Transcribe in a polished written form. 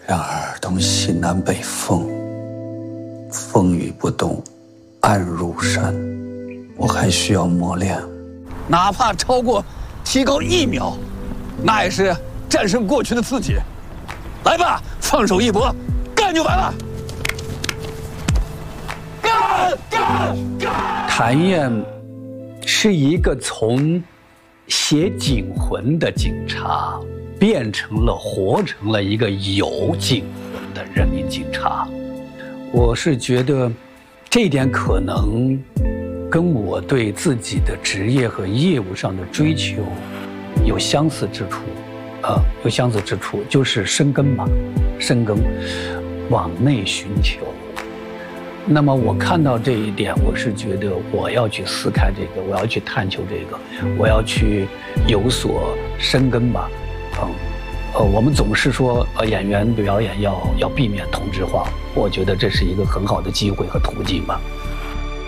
然而东西南北风，风雨不动，暗如山。我还需要磨练， 哪怕超过提高1秒，那也是战胜过去的自己。来吧，放手一搏，干就完了！干干干！ 谭燕是一个从写警魂的警察，活成了一个有警魂的人民警察。我是觉得，这一点可能跟我对自己的职业和业务上的追求有相似之处，就是深耕嘛，深耕，往内寻求。那么我看到这一点，我是觉得我要去撕开这个，我要去探求这个，我要去有所深耕吧。我们总是说演员表演要避免同质化，我觉得这是一个很好的机会和途径吧。